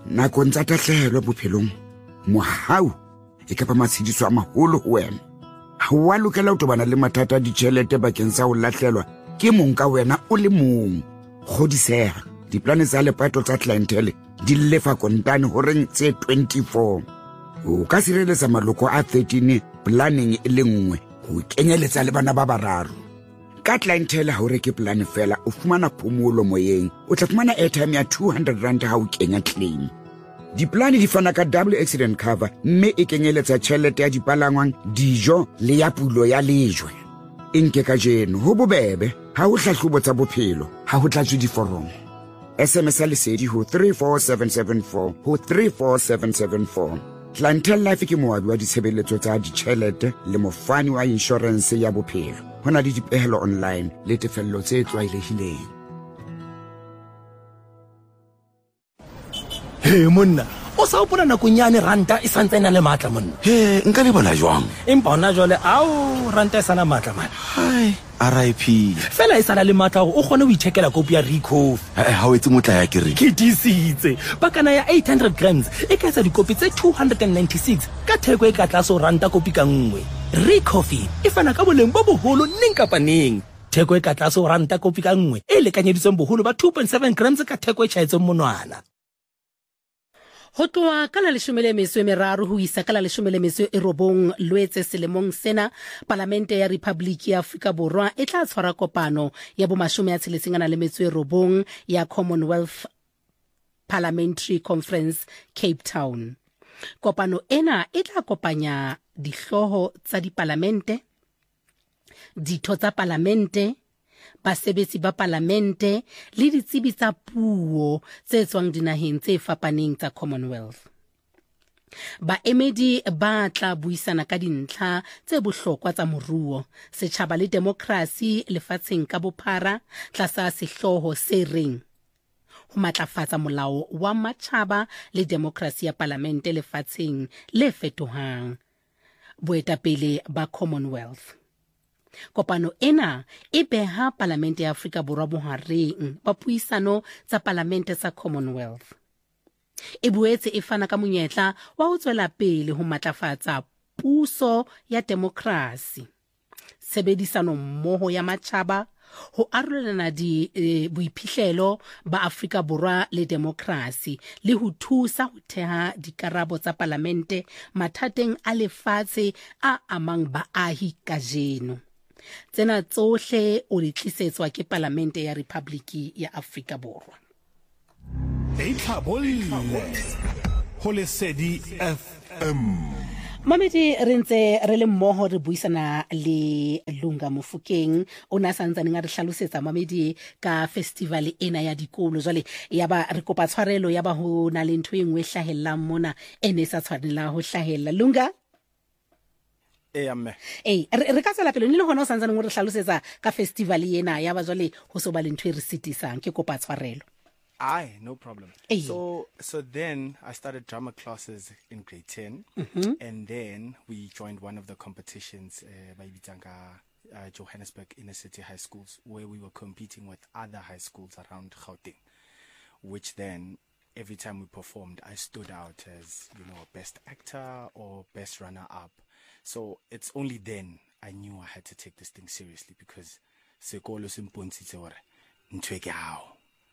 nakong tsa tahlehelo bophelong mohau e ka ba matshediso a maholo ho wena. Ha wa lokela ho tobana le mathata a ditjhelete bakeng sa ho lahlelwa ke mong ka wena o le mong. Kgodiseha, diplane tsa lepato tsa clientele di lefa kontane horeng tse 24. O ka sireletsa maloko a 13 planning e le nngwe ho kenyeletsa le bana ba bararo. Ka clientele ha o reke plane fela o fumana phomolo moyeng, o tla fumana airtime ya 200 rand ha o kenya claim. Diplane di fana ka double accident cover mme e kenyeletsa tjhelete ya dipalangwang, dijo le ya pulo ya lejwe. Nke ka jeno ho bobebe ha o hlahlobo tsa bophelo ha ho tlatswe diforomo. SMS lesedi ho 34774 ho 34774. Clientele Life ke moabi wa ditshebeletso tsa ditjhelete le mofani wa insurance ya bophelo. Hona le dipehelo online le tefello tse tlwaelehileng. Hey monna, o sa opona nakong yane ranta e santse ena le matla monna. Nka le bona jwang? Empa hona jwale ao ranta e sana matla man. Hai, RIP. Fela e sana le matla o kgone ho ithekela kopi ya Rico. Ha o etse motla ya ke re. Ke disitse. Pakana ya 800 grams e ka etsa dikopi tse 296 ka theko e ka tlase ranta kopi ka nngwe. Rico e fana ka boleng bo boholo neng kapa neng. Theko e ka tlase ranta kopi ka nngwe e lekanyeditsweng boholo ba 2.7 grams ka theko e tjhaetseng monwana. Ho tloha ka la 13 ho isa ka la 19 Loetse selemong sena, Palamente ya Rephaboliki ya Afrika Borwa e tla tshwara kopano ya bo 69 ya Commonwealth Parliamentary Conference Cape Town. Kopano ena e tla kopanya dihloho tsa dipalamente, ditho tsa palamente, basebetsi ba palamente le ditsebi tsa puo tse tswang dinaheng tse fapaneng tsa Commonwealth. Baemedi ba tla buisana ka dintlha tse bohlokwa tsa moruo, setjhaba le demokrasi lefatsheng ka bophara tlasa sehloho se reng ho matlafatsa molao wa matjhaba le demokrasi ya palamente lefatsheng le fetohang, boetapele ba Commonwealth. Kopano ena e beha Palamente ya Afrika Borwa bohareng ba puisano tsa palamente tsa Commonwealth. E boetse e fana ka monyetla wa ho tswela pele ho matlafatsa puso ya demokrasi, sebedisano mmoho ya matjhaba, ho arolelana boiphihlelo ba Afrika Borwa le demokrasi le ho thusa ho theha dikarabo tsa palamente mathateng a lefatshe a amang baahi kajeno. Tsena tsohle o di tlisetswa ke Palamente ya Rephaboliki ya Afrika Borwa. Ho Lesedi FM. Mamedi re ntse re le mmoho re buisana le Lunga Mofokeng o na santsane nga re hlalosetsa Mamedi ka festival ena ya dikolo. Jwale ya ba re kopa tshwarelo ya ba ho na le ntho e nngwe hlahellang mona ene sa tshwanela ho hlahella. Lunga amme. Re ka tsela pele le hona o santsane re hlalosetsa ka festival ena ya ba jwale ho so ba le ntho e re sitisang, ke kopa tshwarelo. Aye, no problem. So then I started drama classes in grade 10, and then we joined one of the competitions by Bitanga, Johannesburg Inner City High Schools, where we were competing with other high schools around Gauteng, which then every time we performed, I stood out as, best actor or best runner-up. So it's only then I knew I had to take this thing seriously, because sekolo simpontshitse hore ntho e ke hao.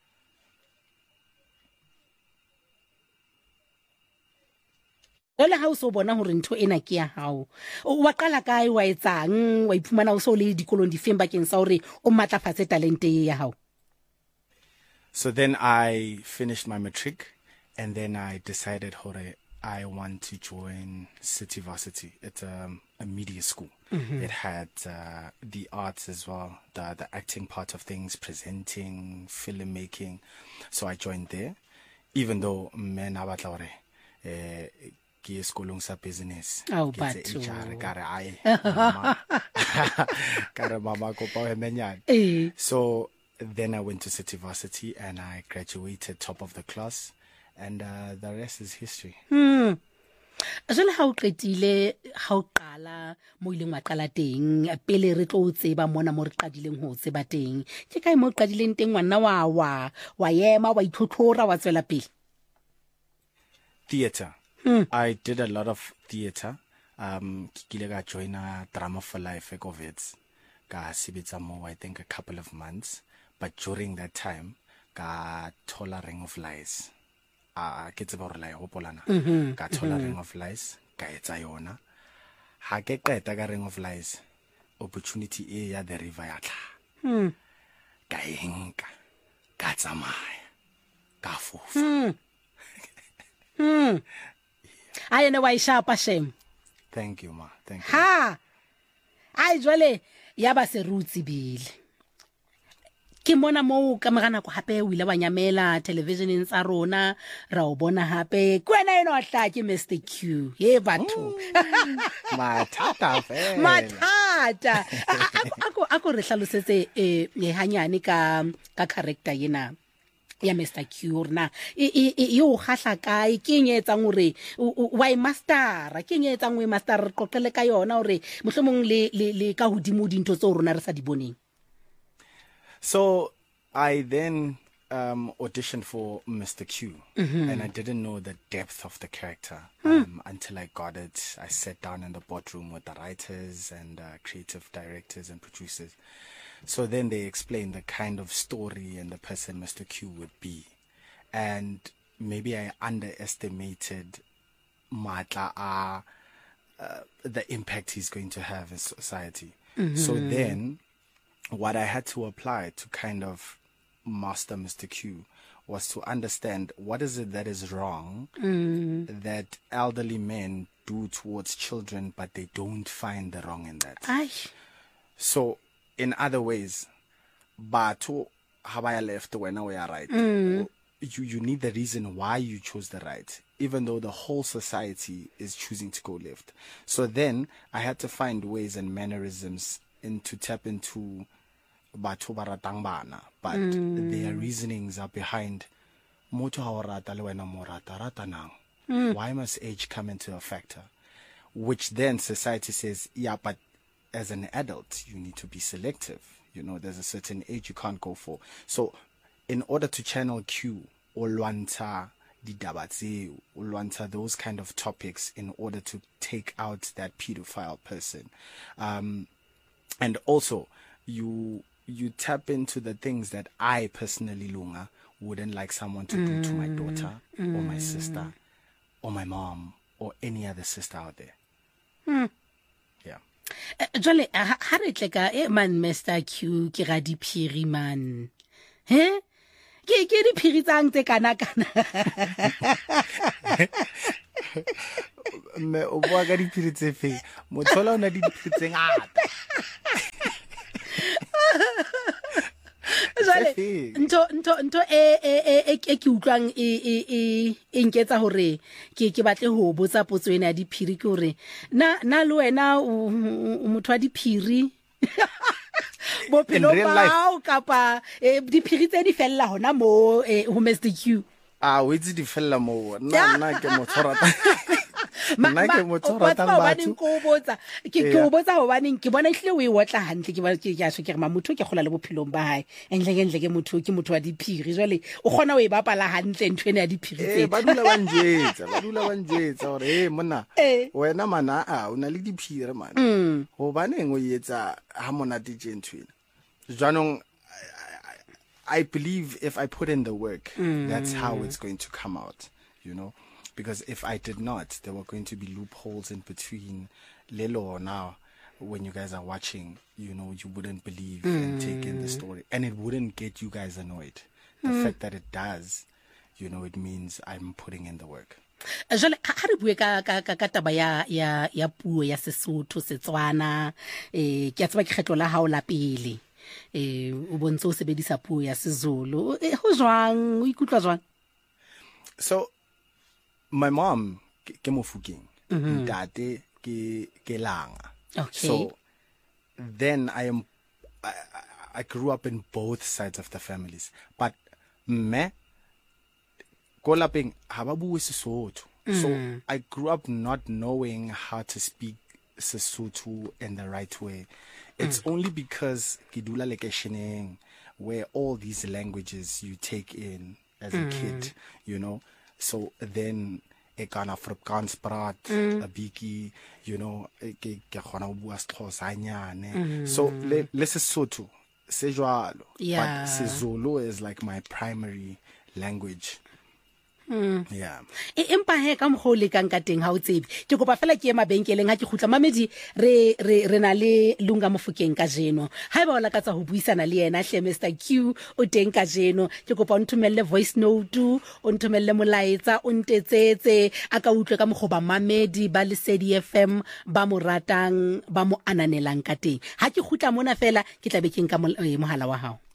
Ole ha o so bona hore ntho ena ke ya hao, wa qala kae wa etsang wa iphumana o so le dikolong di feng bakeng sa hore o matlafatse talente ya hao? So then I finished my matric, and then I decided hore I want to join City Varsity. It's a media school. It had the arts as well, the acting part of things, presenting, filmmaking. So I joined there, even though men abatla hore ke sekolong sa business. Oh, ke batho. Kare mama kopa o emenyane. So then I went to City Varsity and I graduated top of the class, and the rest is history. Jwale ha o qetile, ha o qala mo ileng wa qala teng pele re tlo tseba mona mo re qadileng ho tseba teng, ke kae mo qadileng teng ngwana wa yema wa itlhotlhora wa tswela pele? Theater. I did a lot of theater. Kile ka join a Drama for Life ekovets. Ka sibetsa mo, I think a couple of months. But during that time, ka thola Ring of Lies. Ke tseba hore la e hopolana. Ka thola Ring of Lies, ka etsa yona. Ha ke qeta ka Ring of Lies, opportunity e ya The River ya tla. Ka enka, ka tsamaya, ka fofa. I know why sharp shame. Thank you, ma. Thank you. Ha. Ai jwale ya ba se rutsi bile. Ke mona mo ka magana go hape o ile wa nyamela television tsa rona ra o bona hape kwena eno a tla ke Mr Q he batho Mathata fela. mathata ako re hlalosetse hanyane ka character yena ya Mr Q rena yo gahla kae ke nyetsang hore why master ke nyetsang we master qoqele ka yona hore mohlomong le ka hodimo dintho tse rona re sa di boneng. So I then auditioned for Mr. Q, and I didn't know the depth of the character until I got it. I sat down in the boardroom with the writers and creative directors and producers. So then they explained the kind of story and the person Mr. Q would be. And maybe I underestimated the impact he's going to have in society. So then what I had to apply to kind of master Mr. Q was to understand what is it that is wrong that elderly men do towards children, but they don't find the wrong in that. Ay. So, in other ways, batho habaya left when we are right. You need the reason why you chose the right, even though the whole society is choosing to go left. So then I had to find ways and mannerisms to tap into batho ba ratang bana, but their reasonings are behind motho ha o rata le wena mo rata nang. Why must age come into a factor? Which then society says, yeah, but as an adult you need to be selective. You know, there's a certain age you can't go for. So in order to channel Q or lwanta ditaba tseo, o lwanta those kind of topics in order to take out that pedophile person, and also you tap into the things that I personally, Lunga, wouldn't like someone to do to my daughter or my sister or my mom or any other sister out there. Yeah. Jole ha re tle man Mr Q ke ga diphiri man. He? Ke diphiri tsang tse kana. Me o bua ka diphiri tse fe? Mothola o na di diphiri tse ngata. Jale nto ke utlwang e nketsa hore ke batle ho botsa potso ena ya diphiri ke hore na le wena o motho wa diphiri bophelo bao kapa diphiri tse di fella hona mo ho Mr Q o itse di fella mo nna ke motho rata nna ke motho rata batho ke botsa hobaneng ke bona hle o e wotla hantle ke a so ke re motho ke gola le bophelong ba hae enhle ke motho wa diphiri jwale o gona o e bapala hantle ntwe ene ya diphiri tse ba dula ba njetsa hore monna wena mana o na le diphiri man hobaneng o etsa ha mona dijentwena jwanong I believe if I put in the work, that's how it's going to come out, you know. Because if I did not, there were going to be loopholes in between. Lelo now, when you guys are watching, you know, you wouldn't believe and take in the story. And it wouldn't get you guys annoyed. The fact that it does, you know, it means I'm putting in the work. Jale ha re bue ka taba ya puo ya Sesotho Setswana ke a tseba ke kgetlo la hao la pele o bontse o sebedisa puo ya Sezulu ho jwang o ikutlwa jwang? So my mom ke Mofokeng, ntate ke Langa. Okay. So then I grew up in both sides of the families, but me ko lapeng ha ba bue Sesotho. So I grew up not knowing how to speak Sesotho in the right way. It's only because ke dula lekesheneng where all these languages you take in as a kid, you know. So then ek kan Afrikaans praat, 'n bietjie, you know, ke gona ho bua Xhosa nyane. So le Sesotho se jwalo, but Sezulu is like my primary language. Yeah. Empa he ka mogole kang ka teng ha o tsebe ke kopa fela ke ema benkeleng ha ke khutla mamedi re na le Lunga Mofokeng ka jeno ha eba o la ka tsa ho buisana le yena hle Mr Q o teng ka jeno ke kopa o nthumelle voice note o nthumelle molaetsa o ntetsetse aka utlwe ka mogoba mamedi ba Lesedi FM ba mo ratang ba mo ananelang ka teng ha ke khutla mona fela ke tla be ke nka mohala wa hao.